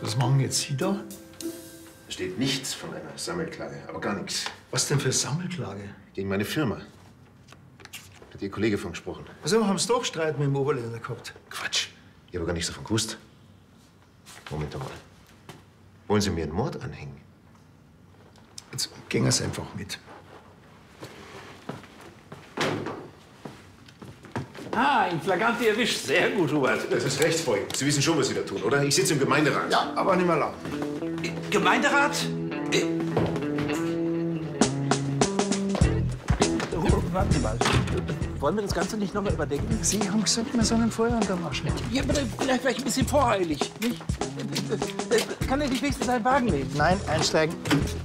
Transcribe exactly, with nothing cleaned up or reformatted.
Was machen jetzt Sie da? Da steht nichts von einer Sammelklage, aber gar nichts. Was denn für Sammelklage? Gegen meine Firma. Hat Ihr Kollege von gesprochen. Also haben Sie doch Streit mit dem Oberländer gehabt? Quatsch. Ich habe gar nichts davon gewusst. Moment mal. Wollen Sie mir einen Mord anhängen? Jetzt gehen Sie einfach mit. Ah, in Flagranti erwischt. Sehr gut, Hubert. Das ist Rechtsbeugung. Sie wissen schon, was Sie da tun, oder? Ich sitze im Gemeinderat. Ja, aber nicht mehr lang. Gemeinderat? Äh. Warten Sie mal. Wollen wir das Ganze nicht noch mal überdenken? Sie haben gesagt, wir sollen Feuer an der Marsch nicht. Ja, aber vielleicht war ich ein bisschen voreilig, nicht? Kann er nicht wenigstens einen Wagen nehmen? Nein, einsteigen.